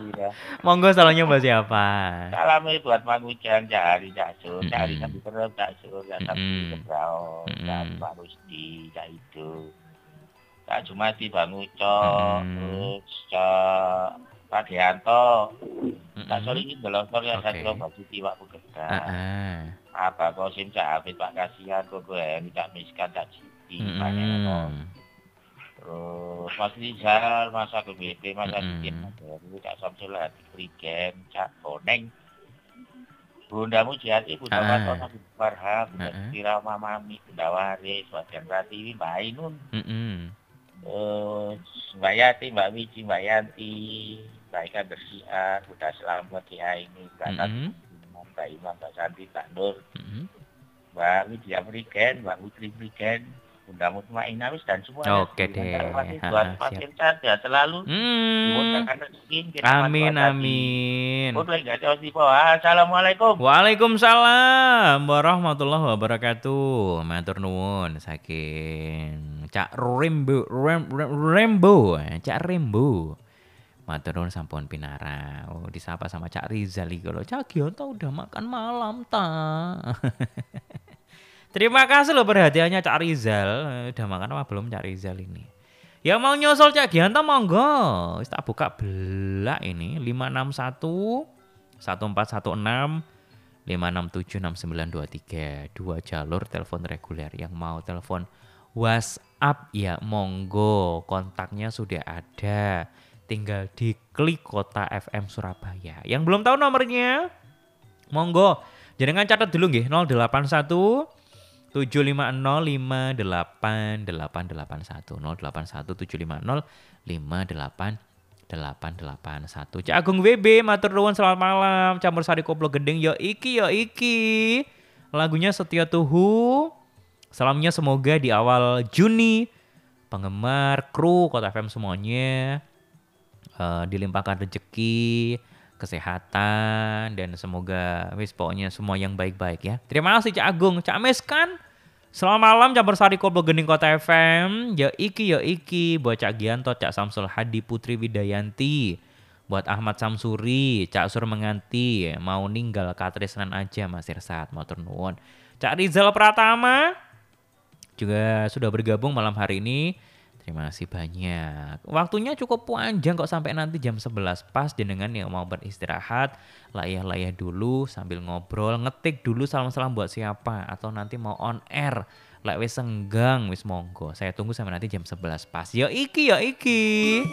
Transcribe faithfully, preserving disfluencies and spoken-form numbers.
Iya. Monggo salamnya buat siapa? Salamnya buat Mang Ujang, Cak Ari, Cak Sur, Cak Ari Mhm. Sapi Kerep, Cak Sur, Cak Sabdi Mhm. Kebrao, Cak Mhm. Pak Rusdi, Cak Ido, Cak Jumadi, Bang Ucok, Mhm. terus Cak Pak Deanto, Cak Mhm. Solihin Delosor yang saya kira Oke. Baju Tiwak Bukedan. Heeh. Apa Kosim, Cak Hafid, Pak Kasihan, Koko Heri, Cak Miskan, Cak Siti, Pak Eros. Mhm. Terus Mas Rizal, Mas Agung B P, Mas Adikin, Mhm. Mas Heru, Cak Samsul Hadi, Prigen, Cak Boneng, Bunda Mujiati, Bunda Heeh. Fatona, Bunda Farha, Bunda Heeh. Sutira, Mama Mami, Bunda Waris, Wadian Pratiwi, Mbak Ainun, Mhm. terus Mbak Yati, Mbak Wiji, Mbak Yanti, Mbak Ika Bersiar, Bunda Selamat, Kia ini, Mbak Tati, Mhm. Mbak Imam, Mbak Santi, Mbak Nur, Mhm. Mbak Widya Prigen, Mbak Putri Prigen, Bunda Mutmainah wis dan semuanya Oke sebelumnya deh, tak lewati buat heeh, siap. semakin sehat selalu Hmm, dimudahkan rezeki kiriman amin doa tadi. amin. Udah enggak jauh di bawah. Assalamualaikum. Waalaikumsalam warahmatullahi wabarakatuh. Matur nuwun saking Cak Rembo, Rem, Rem, Rembo, Cak Rembo. Matur nuwun sampun pinara. Oh, disapa sama Cak Rizal iki lho. Cak Gionto udah makan malam ta. Terima kasih loh perhatiannya Cak Rizal. Eh, Udah makan apa belum Cak Rizal ini? Yang mau nyusul Cak Gianto monggo. Wis tak buka belak ini lima enam satu satu empat satu enam lima enam tujuh enam sembilan dua tiga. Dua jalur telepon reguler. Yang mau telepon WhatsApp ya monggo. Kontaknya sudah ada. Tinggal diklik Kota F M Surabaya. Yang belum tahu nomornya monggo. Jangan catat dulu nggih nol delapan satu tujuh lima nol lima delapan delapan delapan satu nol delapan satu tujuh lima nol lima delapan delapan delapan satu. Cak Agung W B, matur nuwun selamat malam. Campur sari koplo gending yo iki yo iki. Lagunya Setia Tuhu. Salamnya semoga di awal Juni penggemar kru Kota F M semuanya eh, dilimpahkan rezeki, kesehatan dan semoga wis pokoknya semua yang baik-baik ya. Terima kasih Cak Agung, Cak Mes kan. Selamat malam Campur Sari Koplo Gening Kota F M. Ya iki ya iki buat Cak Gianto, Cak Samsul Hadi Putri Widayanti. Buat Ahmad Samsuri, Cak Sur Menganti, mau ninggal katresnan aja Mas Irsat, matur nuwun. Cak Rizal Pratama juga sudah bergabung malam hari ini. Terima kasih banyak. Waktunya cukup panjang kok sampai nanti jam sebelas pas jenengan yang mau beristirahat, layah-layah dulu sambil ngobrol, ngetik dulu salam-salam buat siapa atau nanti mau on air. Lek wis senggang wis monggo. Saya tunggu sampai nanti jam sebelas pas. Ya iki ya iki.